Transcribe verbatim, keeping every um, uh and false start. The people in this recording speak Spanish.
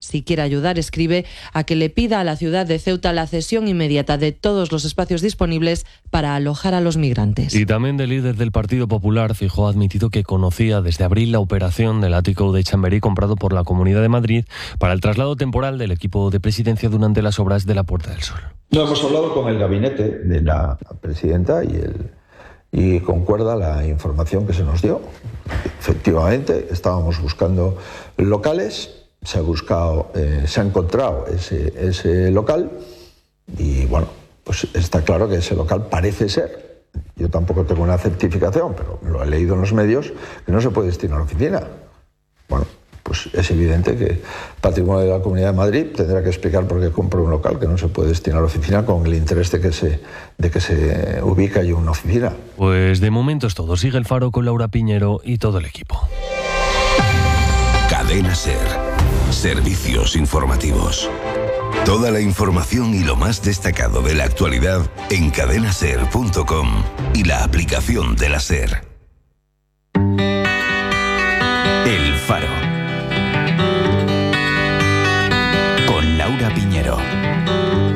Si quiere ayudar, escribe, a que le pida a la ciudad de Ceuta la cesión inmediata de todos los espacios disponibles para alojar a los migrantes. Y también el líder del Partido Popular, Feijóo, ha admitido que conocía desde abril la operación del ático de Chamberí comprado por la Comunidad de Madrid para el traslado temporal del equipo de presidencia durante las obras de la Puerta del Sol. No, hemos hablado con el gabinete de la presidenta y, el, y concuerda la información que se nos dio. Efectivamente, estábamos buscando locales, se ha buscado, eh, se ha encontrado ese, ese local y bueno, pues está claro que ese local parece ser, yo tampoco tengo una certificación, pero lo he leído en los medios, que no se puede destinar a oficina. Bueno, pues es evidente que Patrimonio de la Comunidad de Madrid tendrá que explicar por qué compra un local que no se puede destinar a oficina con el interés de que se, de que se ubique allí una oficina. Pues de momento es todo. Sigue El Faro con Laura Piñero y todo el equipo. Cadena SER. Servicios informativos. Toda la información y lo más destacado de la actualidad en cadena ser punto com y la aplicación de la SER.